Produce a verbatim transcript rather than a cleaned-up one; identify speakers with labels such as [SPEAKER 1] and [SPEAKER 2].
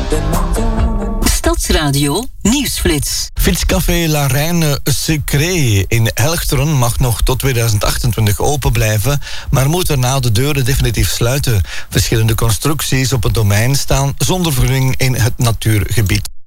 [SPEAKER 1] Stadsradio Nieuwsflits.
[SPEAKER 2] Fietscafé La Reine Secret in Helchteren mag nog tot tweeduizend achtentwintig open blijven, maar moet daarna de deuren definitief sluiten. Verschillende constructies op het domein staan zonder vergunning in het natuurgebied.